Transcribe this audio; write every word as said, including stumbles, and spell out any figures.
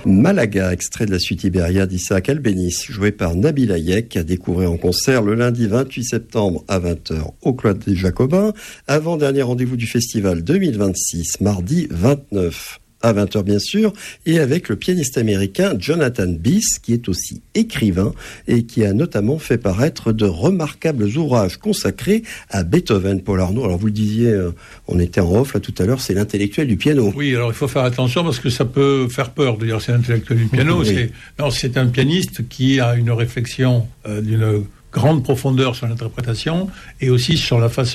Malaga, extrait de la suite Iberia d'Isaac Albéniz, joué par Nabil Hayek, à découvrir en concert le lundi vingt-huit septembre à vingt heures au Cloître des Jacobins, avant-dernier rendez-vous du festival deux mille vingt-six, mardi vingt-neuf à vingt heures bien sûr, et avec le pianiste américain Jonathan Biss, qui est aussi écrivain et qui a notamment fait paraître de remarquables ouvrages consacrés à Beethoven. Paul Arnaud, alors vous le disiez, euh, on était en off là tout à l'heure, c'est l'intellectuel du piano. Oui, alors il faut faire attention parce que ça peut faire peur de dire c'est l'intellectuel du piano. Oui. c'est, non, c'est un pianiste qui a une réflexion euh, d'une grande profondeur sur l'interprétation et aussi sur la façon